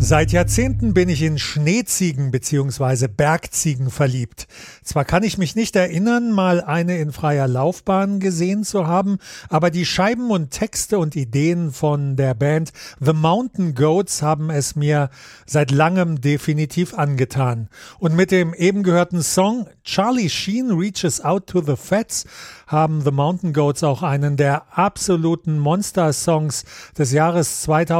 Seit Jahrzehnten bin ich in Schneeziegen bzw. Bergziegen verliebt. Zwar kann ich mich nicht erinnern, mal eine in freier Laufbahn gesehen zu haben, aber die Scheiben und Texte und Ideen von der Band The Mountain Goats haben es mir seit langem definitiv angetan. Und mit dem eben gehörten Song Charlie Sheen Reaches Out to the Fats haben The Mountain Goats auch einen der absoluten Monster-Songs des Jahres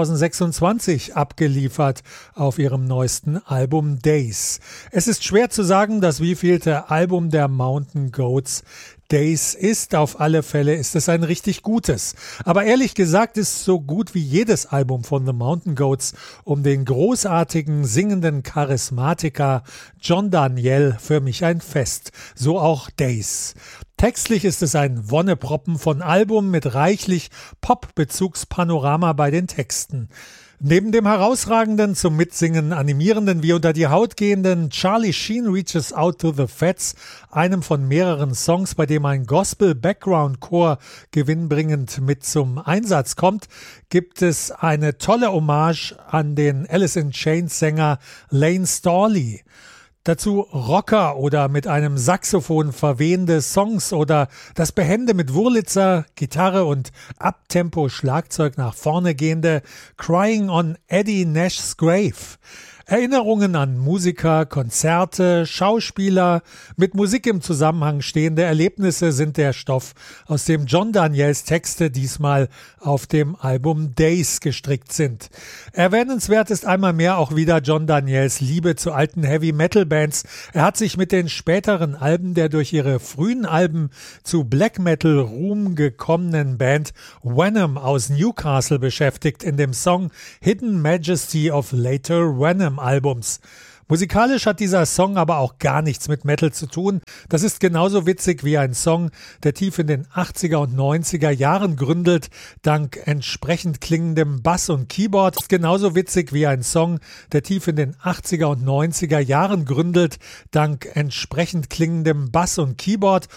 2026 abgeliefert auf ihrem neuesten Album Days. Es ist schwer zu sagen, das wievielte Album der Mountain Goats Days ist. Auf alle Fälle ist es ein richtig gutes. Aber ehrlich gesagt ist so gut wie jedes Album von The Mountain Goats um den großartigen, singenden Charismatiker John Daniel für mich ein Fest. So auch Days. Textlich ist es ein Wonneproppen von Album mit reichlich Pop-Bezugspanorama bei den Texten. Neben dem herausragenden, zum Mitsingen animierenden wie unter die Haut gehenden Charlie Sheen Reaches Out to the Fats, einem von mehreren Songs, bei dem ein Gospel-Background-Chor gewinnbringend mit zum Einsatz kommt, gibt es eine tolle Hommage an den Alice in Chains-Sänger Lane Storley. Dazu Rocker oder mit einem Saxophon verwehende Songs oder das behende mit Wurlitzer, Gitarre und Abtempo-Schlagzeug nach vorne gehende Crying on Eddie Nash's Grave. Erinnerungen an Musiker, Konzerte, Schauspieler, mit Musik im Zusammenhang stehende Erlebnisse sind der Stoff, aus dem John Daniels Texte diesmal auf dem Album Days gestrickt sind. Erwähnenswert ist einmal mehr auch wieder John Daniels Liebe zu alten Heavy-Metal-Bands. Er hat sich mit den späteren Alben der durch ihre frühen Alben zu Black-Metal-Ruhm gekommenen Band Venom aus Newcastle beschäftigt in dem Song Hidden Majesty of Later Venom Albums. Musikalisch hat dieser Song aber auch gar nichts mit Metal zu tun. Das ist genauso witzig wie ein Song, der tief in den 80er und 90er Jahren gründelt, dank entsprechend klingendem Bass und Keyboard. Genauso witzig wie ein Song, der tief in den 80er und 90er Jahren gründelt, dank entsprechend klingendem Bass und Keyboard